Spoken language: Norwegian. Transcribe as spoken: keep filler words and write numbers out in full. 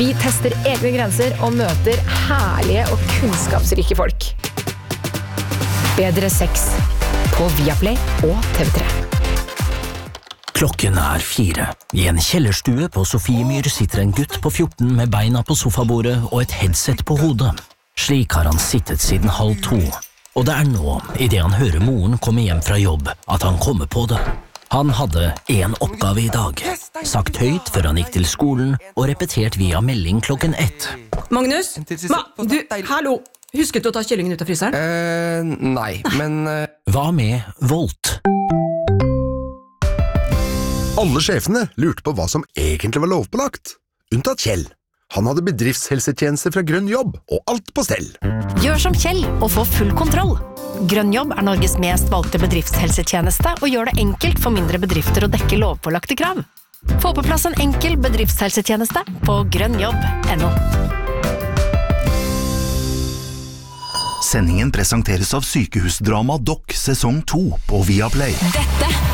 Vi tester egne grenser og møter herlige og kunnskapsrike folk. Bedre sex på Viaplay og T V tre. Klokken er fire. I en kjellerstue på Sofiemyr sitter en gutt på fjorten med beina på sofabordet og et headset på hodet. Slik har han sittet siden halv to. Og det er nå, i det han hører moren komme hjem fra jobb, at han kommer på det. Han hadde en oppgave i dag. Sagt høyt før han gikk til skolen, og repetert via melding klokken ett. Magnus? Ma, du, hallo! Husket du å ta kyllingen ut av fryseren? Eh, nei, men... Uh... Hva med Volt? Alle sjefene lurte på hva som egentlig var lovpålagt. Unntatt Kjell. Han hadde bedriftshelsetjeneste fra Grønn Jobb, og alt på stell. Gjør som Kjell og få full kontroll. Grønn Jobb er Norges mest valgte bedriftshelsetjeneste og gjør det enkelt for mindre bedrifter å dekke lovpålagte krav. Få på plass en enkel bedriftshelsetjeneste på grønnjobb punktum no. Sendingen presenteres av sykehusdrama Doc sesong to på Viaplay. Dette